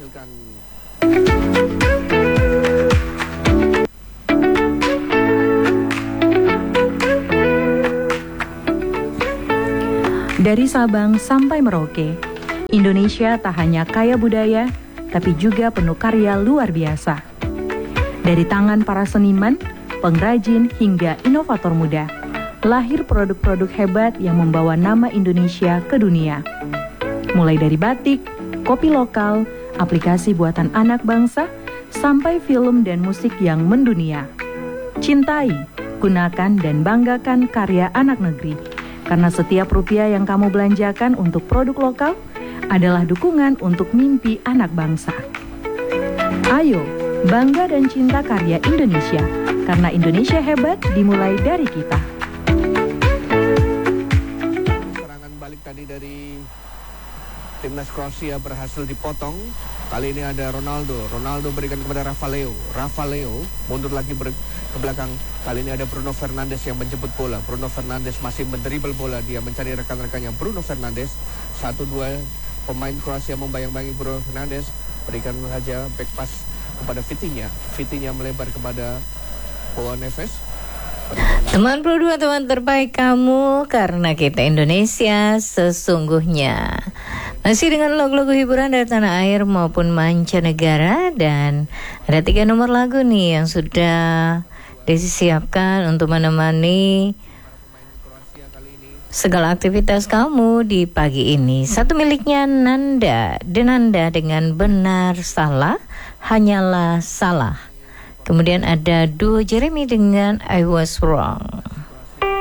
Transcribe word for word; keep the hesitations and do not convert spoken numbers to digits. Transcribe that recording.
menampilkan dari Sabang sampai Merauke, Indonesia tak hanya kaya budaya, tapi juga penuh karya luar biasa. Dari tangan para seniman, pengrajin, hingga inovator muda, lahir produk-produk hebat yang membawa nama Indonesia ke dunia. Mulai dari batik, kopi lokal, aplikasi buatan anak bangsa, sampai film dan musik yang mendunia. Cintai, gunakan, dan banggakan karya anak negeri. Karena setiap rupiah yang kamu belanjakan untuk produk lokal adalah dukungan untuk mimpi anak bangsa. Ayo, bangga dan cinta karya Indonesia, karena Indonesia hebat dimulai dari kita. serangan balik tadi dari timnas Kroasia berhasil dipotong. Kali ini ada Ronaldo. Ronaldo berikan kepada Rafael. Rafael mundur lagi ber- ke belakang. Kali ini ada Bruno Fernandes yang menjemput bola. Bruno Fernandes masih mendribel bola. Dia mencari rekan-rekannya. Bruno Fernandes. Satu dua pemain Kroasia membayang-bayangi Bruno Fernandes. Berikan saja back pass kepada Vitinha. Vitinha melebar kepada Boa Neves. Teman Pro dua, teman terbaik kamu, karena kita Indonesia sesungguhnya. Masih dengan lagu-lagu hiburan dari tanah air maupun mancanegara, dan ada tiga nomor lagu nih yang sudah disiapkan untuk menemani segala aktivitas kamu di pagi ini. Satu miliknya Nanda, Denanda dengan Benar Salah, Hanyalah Salah. Kemudian ada duo Jeremy dengan I Was Wrong.